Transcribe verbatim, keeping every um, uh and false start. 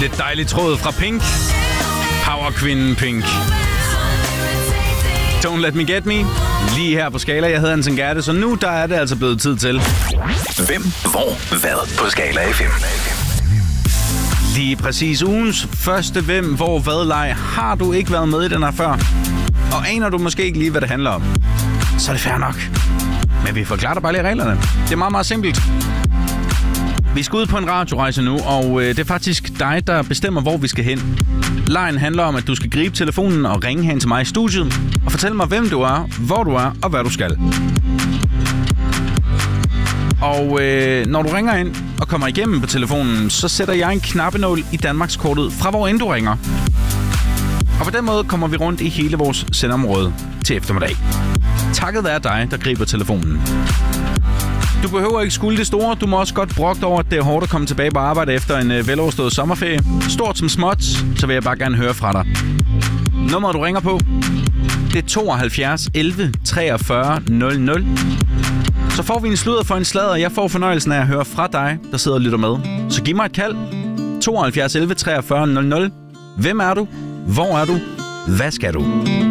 Lidt dejlig tråd fra Pink. Powerkvinden Pink. Don't Let Me Get Me. Lige her på Skala. Jeg hedder Anton Gerte, så nu der er det altså blevet tid til. Hvem, hvor, hvad på Skala F M. Lige præcis ugens første Hvem, hvor, hvad leg. Har du ikke været med i den her før? Og aner du måske ikke lige, hvad det handler om? Så er det fair nok. Men vi forklarer dig bare lige reglerne. Det er meget, meget simpelt. Vi skal ud på en radiorejse nu, og øh, det er faktisk dig, der bestemmer, hvor vi skal hen. Lejen handler om, at du skal gribe telefonen og ringe hen til mig i studiet og fortælle mig, hvem du er, hvor du er og hvad du skal. Og øh, når du ringer ind og kommer igennem på telefonen, så sætter jeg en knappenål i Danmarkskortet fra hvor end du ringer. Og på den måde kommer vi rundt i hele vores sendområde til eftermiddag. Takket være dig, der griber telefonen. Du behøver ikke skulde det store. Du må også godt brokke over, at det er hårdt at komme tilbage på arbejde efter en øh, veloverstået sommerferie. Stort som småt, så vil jeg bare gerne høre fra dig. Nummeret, du ringer på, det er tooghalvfjerds elleve treogfyrre nul nul. Så får vi en sludder for en sladder, og jeg får fornøjelsen af at høre fra dig, der sidder og lytter med. Så giv mig et kald. tooghalvfjerds elleve treogfyrre nul nul. Hvem er du? Hvor er du? Hvad skal du?